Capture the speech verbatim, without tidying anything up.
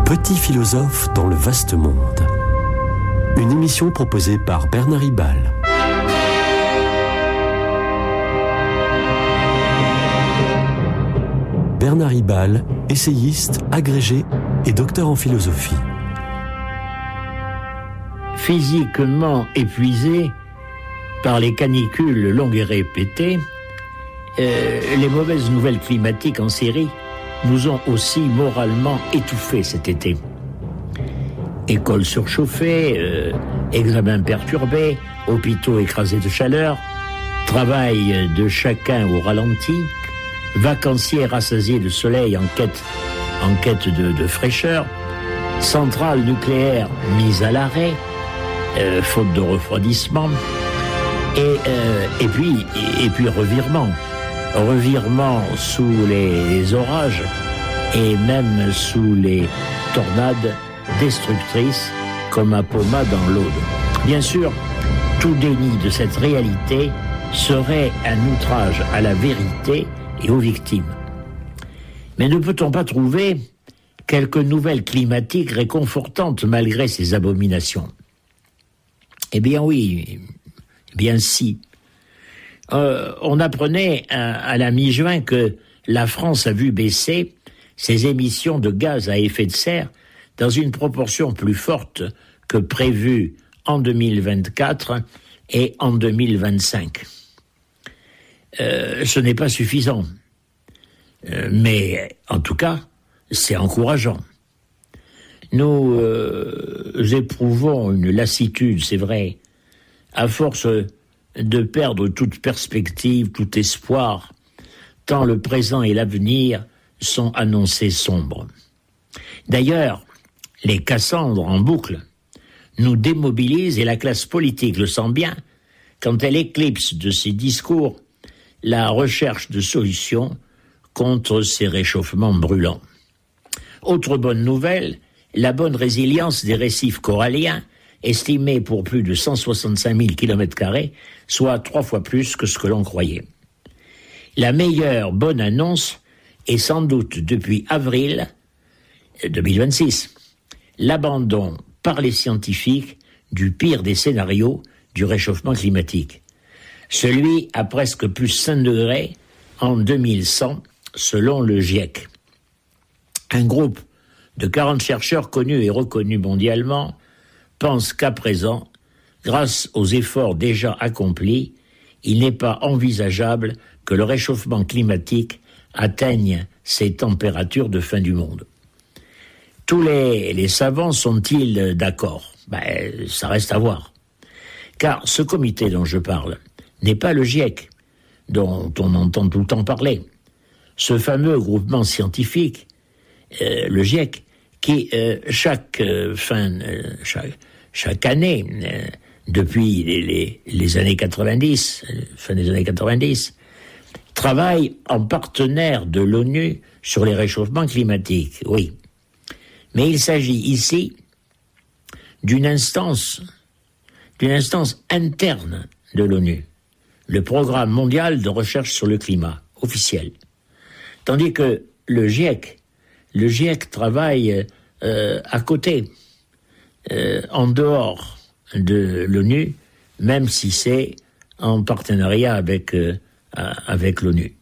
Petit philosophe dans le vaste monde. Une émission proposée par Bernard Ribal. Bernard Ribal, essayiste, agrégé et docteur en philosophie. Physiquement épuisé par les canicules longues et répétées, euh, les mauvaises nouvelles climatiques en série nous ont aussi moralement étouffés cet été. Écoles surchauffées, euh, examens perturbés, hôpitaux écrasés de chaleur, travail de chacun au ralenti, vacanciers rassasiés de soleil en quête, en quête de, de fraîcheur, centrales nucléaires mises à l'arrêt, euh, faute de refroidissement, et, euh, et, puis, et, et puis revirement. Revirement sous les orages et même sous les tornades destructrices comme un Poma dans l'Aude. Bien sûr, tout déni de cette réalité serait un outrage à la vérité et aux victimes. Mais ne peut-on pas trouver quelques nouvelles climatiques réconfortantes malgré ces abominations ? Eh bien oui, eh bien si. Euh, on apprenait à, à la mi-juin que la France a vu baisser ses émissions de gaz à effet de serre dans une proportion plus forte que prévue en deux mille vingt-quatre et en deux mille vingt-cinq. Euh, ce n'est pas suffisant, euh, mais en tout cas, c'est encourageant. Nous euh, éprouvons une lassitude, c'est vrai, à force de perdre toute perspective, tout espoir, tant le présent et l'avenir sont annoncés sombres. D'ailleurs, les Cassandres en boucle nous démobilisent et la classe politique le sent bien quand elle éclipse de ses discours la recherche de solutions contre ces réchauffements brûlants. Autre bonne nouvelle, la bonne résilience des récifs coralliens, estimé pour plus de cent soixante-cinq mille kilomètres carrés, soit trois fois plus que ce que l'on croyait. La meilleure bonne annonce est sans doute depuis avril deux mille vingt-six, l'abandon par les scientifiques du pire des scénarios du réchauffement climatique, celui à presque plus cinq degrés en deux mille cent selon le GIEC. Un groupe de quarante chercheurs connus et reconnus mondialement pense qu'à présent, grâce aux efforts déjà accomplis, il n'est pas envisageable que le réchauffement climatique atteigne ces températures de fin du monde. Tous les, les savants sont-ils d'accord ? Ben, ça reste à voir. Car ce comité dont je parle n'est pas le GIEC, dont on entend tout le temps parler. Ce fameux groupement scientifique, euh, le GIEC, qui, euh, chaque euh, fin, euh, chaque, chaque année, euh, depuis les, les, les années quatre-vingt-dix, euh, fin des années quatre-vingt-dix, travaille en partenaire de l'ONU sur les réchauffements climatiques, oui. Mais il s'agit ici d'une instance, d'une instance interne de l'ONU, le Programme mondial de recherche sur le climat, officiel. Tandis que le GIEC, le GIEC travaille euh, à côté, euh, en dehors de l'ONU, même si c'est en partenariat avec, euh, avec l'ONU.